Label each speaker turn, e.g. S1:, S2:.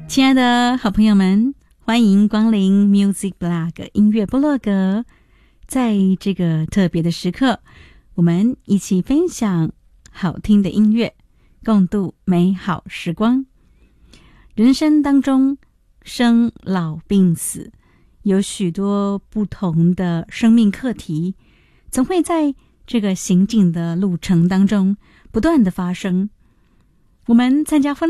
S1: 亲爱的好朋友们，欢迎光临 Music Blog 音乐部落格。在这个特别的时刻，我们一起分享好听的音乐，共度美好时光。人生当中，生老病死，有许多不同的生命课题，总会在这个行进的路程当中不断的发生。我们参加婚